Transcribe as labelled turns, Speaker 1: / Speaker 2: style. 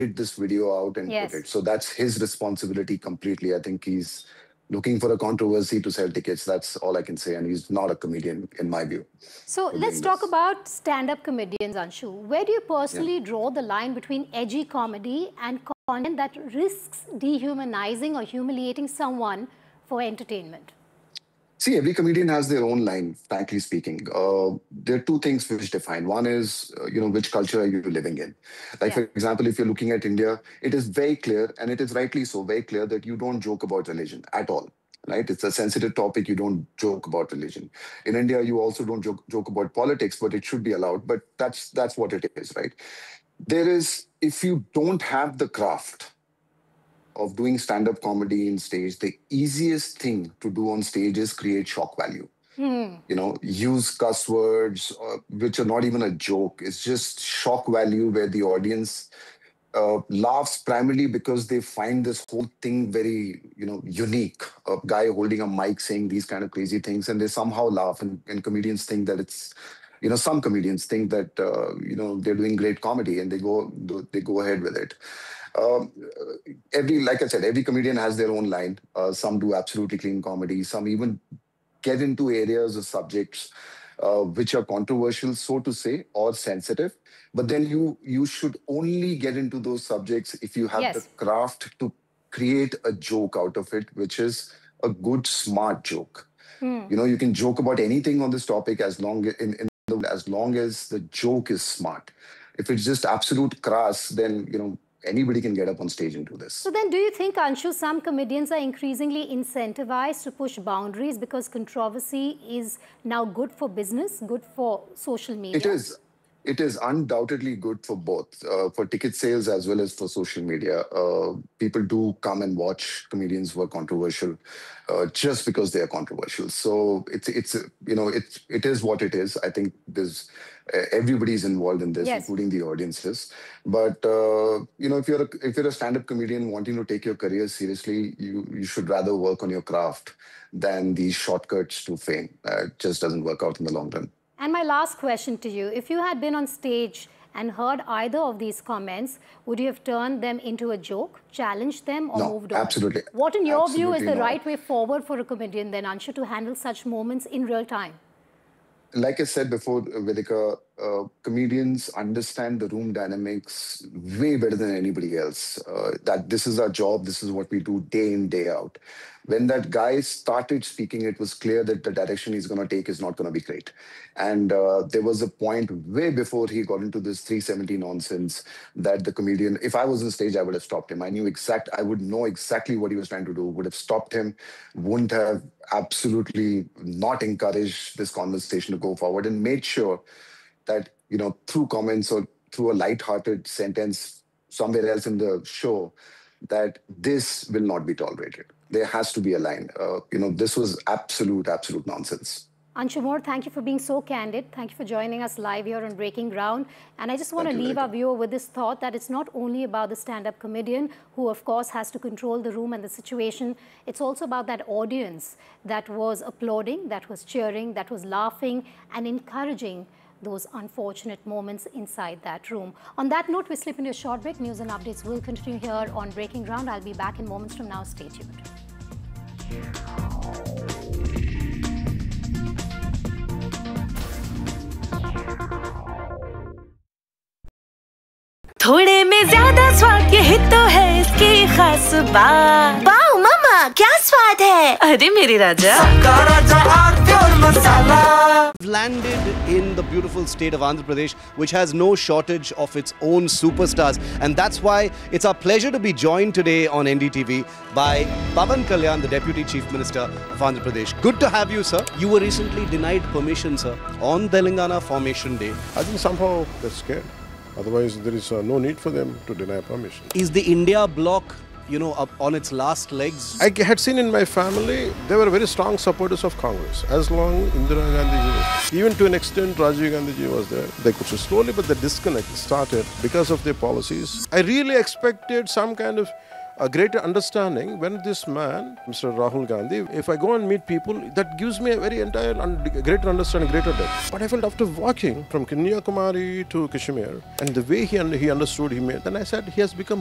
Speaker 1: this video out and put
Speaker 2: Yes.
Speaker 1: it. So that's his responsibility completely. I think he's looking for a controversy to sell tickets. That's all I can say. And he's not a comedian, in my view,
Speaker 2: So
Speaker 1: for
Speaker 2: let's
Speaker 1: doing
Speaker 2: talk
Speaker 1: this.
Speaker 2: about stand-up comedians, Anshu. Where do you
Speaker 1: Yeah.
Speaker 2: personally draw the line between edgy comedy and content that risks dehumanizing or humiliating someone for entertainment?
Speaker 1: See, every comedian has their own line, frankly speaking. There are two things which define. One is, which culture are you living in? Like,
Speaker 2: Yeah.
Speaker 1: for example, if you're looking at India, it is very clear, and it is rightly so, very clear that you don't joke about religion at all. Right? It's a sensitive topic. You don't joke about religion. In India, you also don't joke about politics, but it should be allowed. But that's what it is, right? There is, if you don't have the craft of doing stand-up comedy in stage, the easiest thing to do on stage is create shock value. Use cuss words, which are not even a joke. It's just shock value where the audience laughs primarily because they find this whole thing very, unique. A guy holding a mic saying these kind of crazy things, and they somehow laugh. And comedians think that it's, some comedians think that, they're doing great comedy, and they go ahead with it. Um, like I said, every comedian has their own line. Some do absolutely clean comedy. Some even get into areas or subjects which are controversial, so to say, or sensitive. But then you should only get into those subjects if you have the
Speaker 2: Yes.
Speaker 1: craft to create a joke out of it, which is a good, smart joke. You can joke about anything on this topic as long as the joke is smart. If it's just absolute crass, then anybody can get up on stage and do
Speaker 2: So
Speaker 1: this.
Speaker 2: then do you think, Anshu, some comedians are increasingly incentivized to push boundaries because controversy is now good for business, good for social
Speaker 1: It
Speaker 2: media?
Speaker 1: is. It is undoubtedly good for both, for ticket sales as well as for social media. People do come and watch comedians who are controversial, just because they are controversial. So it is what it is. I think there's everybody's involved in this,
Speaker 2: Yes.
Speaker 1: including the audiences. But if you're a stand-up comedian wanting to take your career seriously, you should rather work on your craft than these shortcuts to fame. It just doesn't work out in the long run.
Speaker 2: And my last question to you, if you had been on stage and heard either of these comments, would you have turned them into a joke, challenged them, or
Speaker 1: No,
Speaker 2: moved on?
Speaker 1: absolutely.
Speaker 2: What, in your view, is
Speaker 1: Absolutely
Speaker 2: the
Speaker 1: not.
Speaker 2: right way forward for a comedian then, Anshu, to handle such moments in real time?
Speaker 1: Like I said before, Vedika, comedians understand the room dynamics way better than anybody else. That this is our job, this is what we do day in, day out. When that guy started speaking, it was clear that the direction he's going to take is not going to be great. And there was a point way before he got into this 370 nonsense that the comedian, if I was on stage, I would have stopped him. I would know exactly what he was trying to do, would have stopped him, wouldn't have absolutely not encouraged this conversation to go forward, and made sure that, through comments or through a light-hearted sentence somewhere else in the show, that this will not be tolerated. There has to be a line. This was absolute nonsense.
Speaker 2: Anshu Moore, thank you for being so candid. Thank you for joining us live here on Breaking Ground. And I just want to
Speaker 1: Thank you,
Speaker 2: leave our
Speaker 1: Vedika.
Speaker 2: viewer with this thought that it's not only about the stand-up comedian who, of course, has to control the room and the situation. It's also about that audience that was applauding, that was cheering, that was laughing and encouraging those unfortunate moments inside that room. On that note, we slip into a short break. News and updates will continue here on Breaking Ground. I'll be back in moments from now. Stay tuned.
Speaker 3: थोड़े में ज्यादा स्वाद यही तो है इसकी खास बात।
Speaker 4: वाओ मम्मा, क्या स्वाद है?
Speaker 3: अरे मेरे राजा,
Speaker 5: landed in the beautiful state of Andhra Pradesh, which has no shortage of its own superstars. And that's why it's our pleasure to be joined today on NDTV by Pawan Kalyan, the Deputy Chief Minister of Andhra Pradesh. Good to have you, sir. You were recently denied permission, sir, on Telangana Formation Day.
Speaker 6: I think somehow they're scared. Otherwise, there is no need for them to deny permission.
Speaker 5: Is the India bloc, up on its last legs?
Speaker 6: I had seen in my family, they were very strong supporters of Congress. As long Indira Gandhi was, even to an extent Rajiv Gandhi ji was there, they could slowly, but the disconnect started because of their policies. I really expected some kind of a greater understanding when this man, Mr. Rahul Gandhi, if I go and meet people, that gives me a very entire greater understanding, greater depth. But I felt after walking from Kanyakumari to Kashmir and the way he understood, then I said he has become